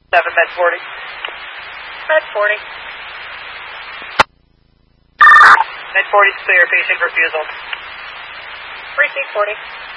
7 med 40. Med 40. Med 40 is clear, patient refusal. Receive 40.